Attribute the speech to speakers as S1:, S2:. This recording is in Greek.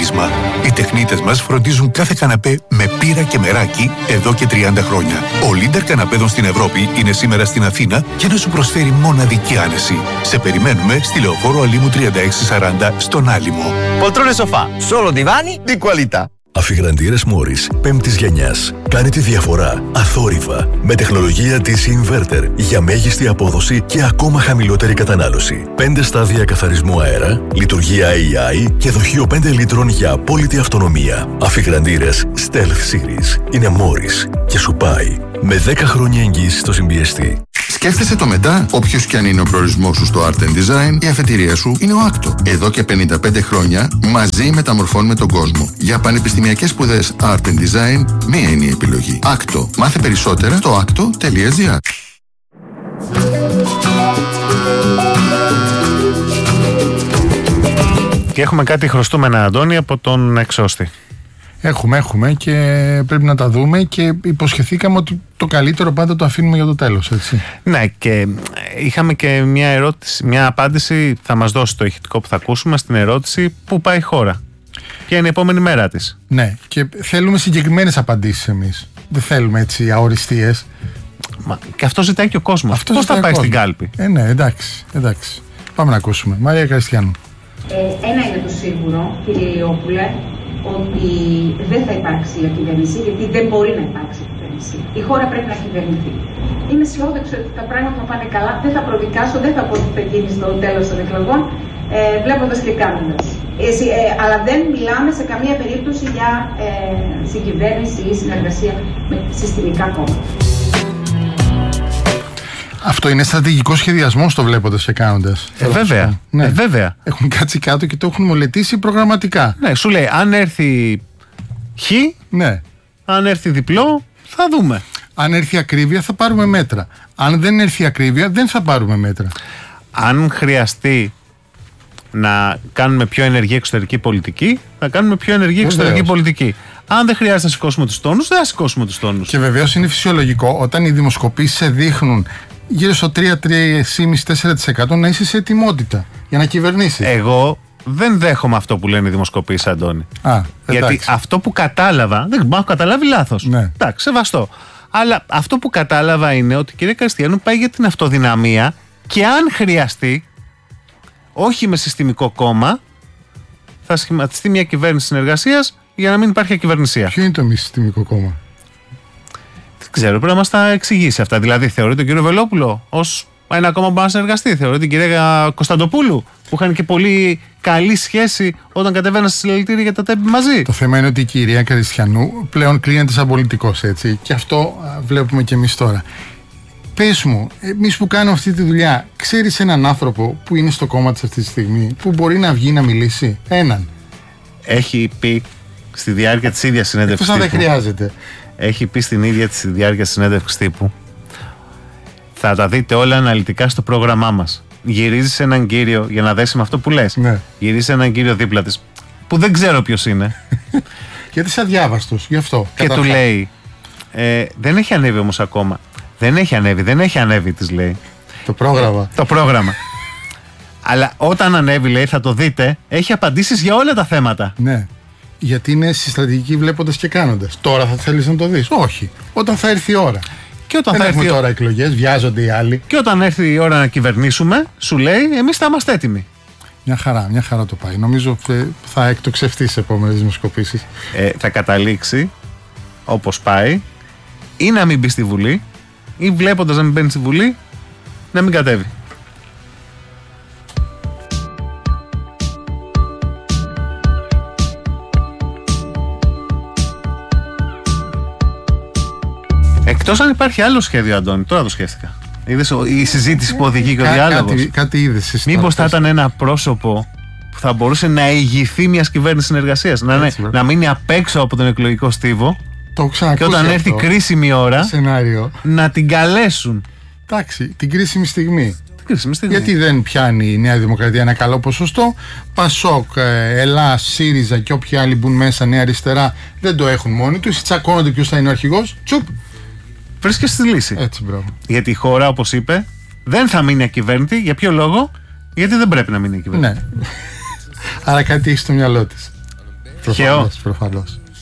S1: μύρισμα. Οι τεχνίτες μας φροντίζουν κάθε καναπέ με πύρα και μεράκι εδώ και 30 χρόνια. Ο Λίντερ καναπέδων στην Ευρώπη είναι σήμερα στην Αθήνα για να σου προσφέρει μοναδική άνεση. Σε περιμένουμε στη Λεωφόρο Αλήμου 3640 στον Άλυμο.
S2: Poltrone sofà, solo divani di qualità.
S3: Αφιγραντήρες Μόρις 5ης γενιάς. Κάνει τη διαφορά αθόρυβα με τεχνολογία DC Inverter για μέγιστη απόδοση και ακόμα χαμηλότερη κατανάλωση. 5 στάδια καθαρισμού αέρα, λειτουργία AI και δοχείο 5 λίτρων για απόλυτη αυτονομία. Αφιγραντήρες Stealth Series είναι Μόρις και σου πάει με 10 χρόνια εγγύηση στο συμπιεστή.
S4: Σκέφτεσαι το μετά. Όποιος κι αν είναι ο προορισμός σου στο Art and Design, η αφετηρία σου είναι ο Άκτο. Εδώ και 55 χρόνια μαζί μεταμορφώνουμε τον κόσμο. Για πανεπιστημιακές σπουδές Art and Design, μία είναι η επιλογή. Άκτο. Μάθε περισσότερα στο akto.gr.
S5: Και έχουμε κάτι χρωστούμενα, Αντώνη, από τον εξώστη.
S6: Έχουμε και πρέπει να τα δούμε και υποσχεθήκαμε ότι το καλύτερο πάντα το αφήνουμε για το τέλος, έτσι.
S5: Ναι, και είχαμε και μια ερώτηση, μια απάντηση θα μας δώσει το ηχητικό που θα ακούσουμε στην ερώτηση πού πάει η χώρα. Ποια είναι η επόμενη μέρα της.
S6: Ναι, και θέλουμε συγκεκριμένες απαντήσεις εμείς. Δεν θέλουμε έτσι αοριστείες.
S5: Και αυτό ζητάει και ο κόσμος. Πώς θα πάει στην κάλπη.
S6: Ναι, εντάξει. Πάμε να ακούσουμε. Μαρία Κριστιανού.
S7: Ένα είναι το σίγουρο, κύριε Ηλιόπουλε, ότι δεν θα υπάρξει η κυβέρνηση, γιατί δεν μπορεί να υπάρξει η κυβέρνηση. Η χώρα πρέπει να κυβερνηθεί. Είμαι αισιόδοξη ότι τα πράγματα θα πάνε καλά. Δεν θα προδικάσω, δεν θα πω ότι θα γίνει στο τέλος των εκλογών, βλέποντας και κάνοντας. Αλλά δεν μιλάμε σε καμία περίπτωση για συγκυβέρνηση ή συνεργασία με συστημικά κόμματα.
S6: Αυτό είναι στρατηγικό σχεδιασμό, το βλέποντας και κάνοντας.
S5: Βέβαια.
S6: Ναι.
S5: Βέβαια.
S6: Έχουν κάτσει κάτω και το έχουν μελετήσει προγραμματικά.
S5: Ναι, σου λέει, αν έρθει χ,
S6: ναι.
S5: Αν έρθει διπλό, θα δούμε.
S6: Αν έρθει ακρίβεια, θα πάρουμε μέτρα. Αν δεν έρθει ακρίβεια, δεν θα πάρουμε μέτρα.
S5: Αν χρειαστεί να κάνουμε πιο ενεργή εξωτερική πολιτική, θα κάνουμε πιο ενεργή εξωτερική πολιτική. Αν δεν χρειάζεται να σηκώσουμε τους τόνους, δεν θα σηκώσουμε τους τόνους.
S6: Και βεβαίως είναι φυσιολογικό όταν οι δημοσκοπήσεις σε δείχνουν γύρω στο 3-3,5-4% να είσαι σε ετοιμότητα για να κυβερνήσεις.
S5: Εγώ δεν δέχομαι αυτό που λένε οι δημοσκοπήσεις, Αντώνη. Γιατί αυτό που κατάλαβα, δεν έχω καταλάβει λάθος.
S6: Ναι.
S5: Εντάξει, σεβαστό. Αλλά αυτό που κατάλαβα είναι ότι η κυρία Κριστιανού πάει για την αυτοδυναμία και αν χρειαστεί, όχι με συστημικό κόμμα, θα σχηματιστεί μια κυβέρνηση συνεργασίας για να μην υπάρχει ακυβερνησία.
S6: Ποιο είναι το μη συστημικό κόμμα?
S5: Δεν ξέρω, πρέπει να μας τα εξηγήσει αυτά. Δηλαδή, θεωρεί τον κύριο Βελόπουλο ως ένα κόμμα που μπορεί να συνεργαστεί. Θεωρεί την κυρία Κωνσταντοπούλου, που είχαν και πολύ καλή σχέση όταν κατέβαιναν στη συλλαλητήρια για τα τέμπη μαζί.
S6: Το θέμα είναι ότι η κυρία Κριστιανού πλέον κρίνεται σαν πολιτικός, έτσι. Και αυτό βλέπουμε και εμείς τώρα. Πες μου, εμείς που κάνουμε αυτή τη δουλειά, ξέρεις έναν άνθρωπο που είναι στο κόμμα της αυτή τη στιγμή, που μπορεί να βγει να μιλήσει? Έναν.
S5: Έχει πει στη διάρκεια της ίδιας συνέντευξης
S6: τύπου. Δεν χρειάζεται.
S5: Έχει πει στην ίδια τη διάρκεια της συνέντευξης τύπου. Θα τα δείτε όλα αναλυτικά στο πρόγραμμά μας. Γυρίζεις έναν κύριο, για να δέσει με αυτό που λες.
S6: Ναι.
S5: Γυρίζεις έναν κύριο δίπλα της, που δεν ξέρω ποιος είναι.
S6: Γιατί είσαι αδιάβαστος, γι' αυτό.
S5: Και του λέει, δεν έχει ανέβει όμως ακόμα. Δεν έχει ανέβει, της λέει. Το πρόγραμμα. Αλλά όταν ανέβει, λέει, θα το δείτε, έχει απαντήσεις για όλα τα θέματα.
S6: Ναι. Γιατί είναι στη στρατηγική βλέποντας και κάνοντας. Τώρα θα θέλεις να το δεις? Όχι. Όταν θα έρθει η ώρα.
S5: Και όταν
S6: δεν έχουμε τώρα εκλογές, βιάζονται οι άλλοι.
S5: Και όταν έρθει η ώρα να κυβερνήσουμε, σου λέει, εμείς θα είμαστε έτοιμοι.
S6: Μια χαρά το πάει. Νομίζω θα εκτοξευτεί σε επόμενες δημοσκοπήσεις.
S5: Θα καταλήξει, όπως πάει, ή να μην μπει στη Βουλή, ή βλέποντας να μην μπαίνει στη Βουλή, να μην κατέβει. Εκτός αν υπάρχει άλλο σχέδιο, Αντώνη, τώρα το σκέφτηκα. Είδες η συζήτηση που οδηγεί και ο διάλογος.
S6: Κάτι είδες.
S5: Μήπως θα ήταν ένα πρόσωπο που θα μπορούσε να ηγηθεί μιας κυβέρνησης συνεργασίας, να μείνει απ' έξω από τον εκλογικό στίβο και όταν έρθει κρίσιμη ώρα να την καλέσουν.
S6: Εντάξει, την κρίσιμη στιγμή. Γιατί δεν πιάνει η Νέα Δημοκρατία ένα καλό ποσοστό? Πασόκ, Ελλάς, ΣΥΡΙΖΑ και όποιοι άλλοι μπουν μέσα, Νέα Αριστερά, δεν το έχουν μόνοι τους. Τσακώνονται ποιος θα είναι ο αρχηγός. Τσουπ.
S5: Βρίσκεσαι στη λύση.
S6: Έτσι, μπράβο.
S5: Γιατί η χώρα, όπως είπε, δεν θα μείνει ακυβέρνητη. Για ποιο λόγο? Γιατί δεν πρέπει να μείνει ακυβέρνητη.
S6: Ναι. Άρα κάτι έχει στο μυαλό της.
S5: Τυχαίο.
S6: Προφανώς.